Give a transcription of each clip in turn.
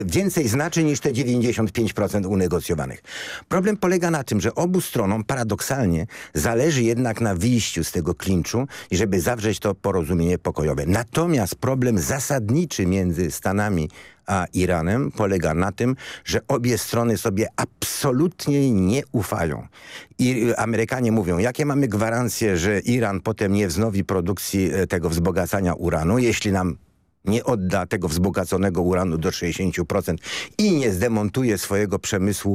więcej znaczy niż te 95% unegocjowanych. Problem polega na tym, że obu stronom paradoksalnie zależy jednak na wyjściu z tego klinczu i żeby zawrzeć to porozumienie pokojowe. Natomiast problem zasadniczy między Stanami a Iranem polega na tym, że obie strony sobie absolutnie nie ufają. I Amerykanie mówią, jakie mamy gwarancje, że Iran potem nie wznowi produkcji tego wzbogacania uranu, jeśli nam nie odda tego wzbogaconego uranu do 60% i nie zdemontuje swojego przemysłu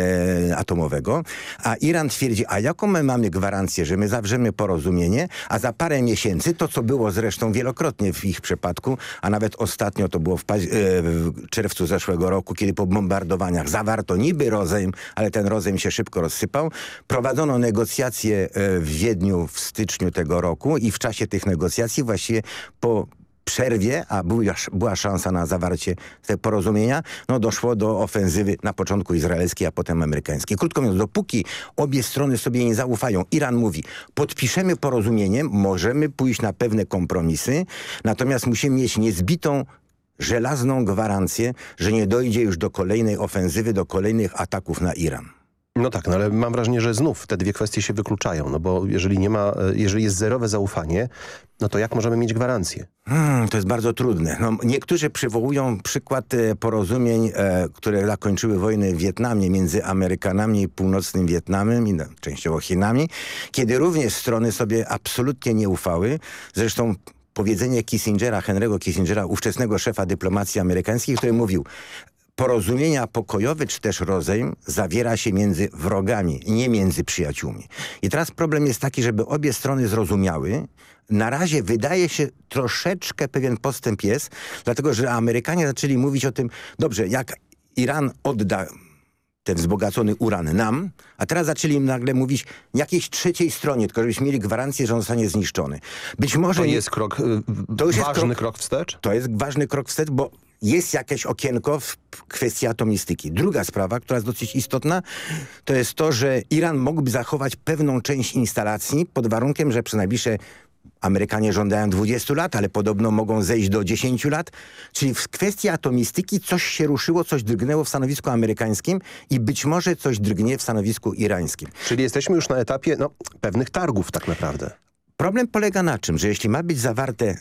atomowego. A Iran twierdzi, a jaką my mamy gwarancję, że my zawrzemy porozumienie, a za parę miesięcy, to co było zresztą wielokrotnie w ich przypadku, a nawet ostatnio to było w czerwcu zeszłego roku, kiedy po bombardowaniach zawarto niby rozejm, ale ten rozejm się szybko rozsypał. Prowadzono negocjacje w Wiedniu w styczniu tego roku i w czasie tych negocjacji właściwie po przerwie, a była szansa na zawarcie tego porozumienia, no doszło do ofensywy na początku izraelskiej, a potem amerykańskiej. Krótko mówiąc, dopóki obie strony sobie nie zaufają, Iran mówi, podpiszemy porozumienie, możemy pójść na pewne kompromisy, natomiast musimy mieć niezbitą żelazną gwarancję, że nie dojdzie już do kolejnej ofensywy, do kolejnych ataków na Iran. No tak, no ale mam wrażenie, że znów te dwie kwestie się wykluczają, no bo jeżeli jest zerowe zaufanie, no to jak możemy mieć gwarancję? To jest bardzo trudne. No, niektórzy przywołują przykład porozumień, które zakończyły wojnę w Wietnamie między Amerykanami i północnym Wietnamem i częściowo Chinami, kiedy również strony sobie absolutnie nie ufały. Zresztą powiedzenie Kissingera, Henry'ego Kissingera, ówczesnego szefa dyplomacji amerykańskiej, który mówił, porozumienia pokojowe czy też rozejm zawiera się między wrogami, nie między przyjaciółmi. I teraz problem jest taki, żeby obie strony zrozumiały. Na razie wydaje się troszeczkę pewien postęp jest, dlatego że Amerykanie zaczęli mówić o tym, dobrze, jak Iran odda ten wzbogacony uran nam, a teraz zaczęli nagle mówić jakiejś trzeciej stronie, tylko żebyśmy mieli gwarancję, że on zostanie zniszczony. Być może... To jest krok, ważny krok wstecz? To jest ważny krok wstecz, bo jest jakieś okienko w kwestii atomistyki. Druga sprawa, która jest dosyć istotna, to jest to, że Iran mógłby zachować pewną część instalacji pod warunkiem, że przez najbliższe Amerykanie żądają 20 lat, ale podobno mogą zejść do 10 lat. Czyli w kwestii atomistyki coś się ruszyło, coś drgnęło w stanowisku amerykańskim i być może coś drgnie w stanowisku irańskim. Czyli jesteśmy już na etapie pewnych targów tak naprawdę. Problem polega na czym, że jeśli ma być zawarte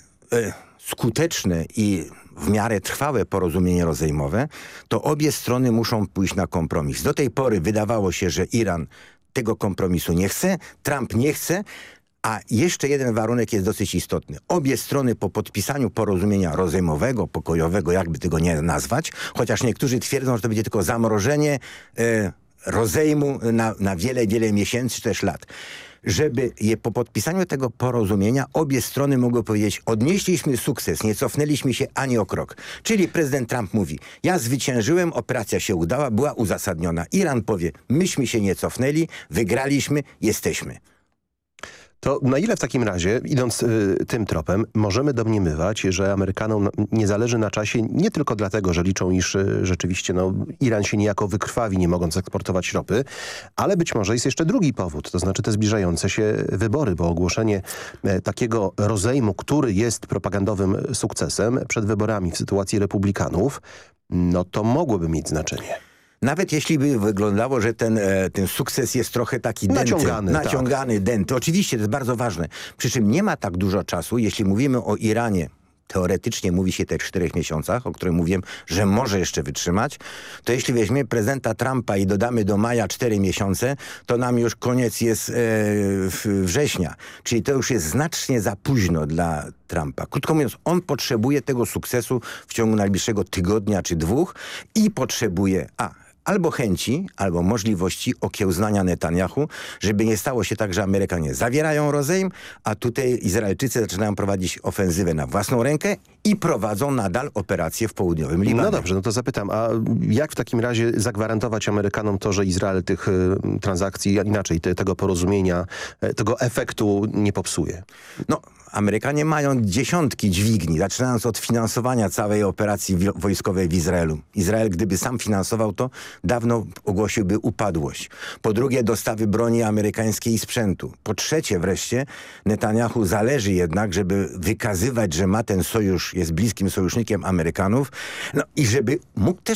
skuteczne i w miarę trwałe porozumienie rozejmowe, to obie strony muszą pójść na kompromis. Do tej pory wydawało się, że Iran tego kompromisu nie chce, Trump nie chce, a jeszcze jeden warunek jest dosyć istotny. Obie strony po podpisaniu porozumienia rozejmowego, pokojowego, jakby tego nie nazwać, chociaż niektórzy twierdzą, że to będzie tylko zamrożenie rozejmu na wiele, wiele miesięcy czy też lat. Żeby po podpisaniu tego porozumienia obie strony mogły powiedzieć, odnieśliśmy sukces, nie cofnęliśmy się ani o krok. Czyli prezydent Trump mówi, ja zwyciężyłem, operacja się udała, była uzasadniona. Iran powie, myśmy się nie cofnęli, wygraliśmy, jesteśmy. To na ile w takim razie, idąc tym tropem, możemy domniemywać, że Amerykanom nie zależy na czasie nie tylko dlatego, że liczą, iż rzeczywiście Iran się niejako wykrwawi, nie mogąc eksportować ropy, ale być może jest jeszcze drugi powód, to znaczy te zbliżające się wybory, bo ogłoszenie takiego rozejmu, który jest propagandowym sukcesem przed wyborami w sytuacji republikanów, no to mogłoby mieć znaczenie. Nawet jeśli by wyglądało, że ten sukces jest trochę taki naciągany, denty. Oczywiście to jest bardzo ważne. Przy czym nie ma tak dużo czasu, jeśli mówimy o Iranie. Teoretycznie mówi się o 4 miesiącach, o których mówiłem, że może jeszcze wytrzymać, to jeśli weźmiemy prezydenta Trumpa i dodamy do maja 4 miesiące, to nam już koniec jest września. Czyli to już jest znacznie za późno dla Trumpa. Krótko mówiąc, on potrzebuje tego sukcesu w ciągu najbliższego tygodnia czy 2 i potrzebuje albo chęci, albo możliwości okiełznania Netanyahu, żeby nie stało się tak, że Amerykanie zawierają rozejm, a tutaj Izraelczycy zaczynają prowadzić ofensywę na własną rękę i prowadzą nadal operacje w południowym Libanie. No dobrze, no to zapytam, a jak w takim razie zagwarantować Amerykanom to, że Izrael tych transakcji, inaczej tego porozumienia, tego efektu nie popsuje? No, Amerykanie mają dziesiątki dźwigni, zaczynając od finansowania całej operacji wojskowej w Izraelu. Izrael, gdyby sam finansował to, dawno ogłosiłby upadłość. Po drugie, dostawy broni amerykańskiej i sprzętu. Po trzecie wreszcie, Netanyahu zależy jednak, żeby wykazywać, że ma ten sojusz jest bliskim sojusznikiem Amerykanów, no i żeby mógł też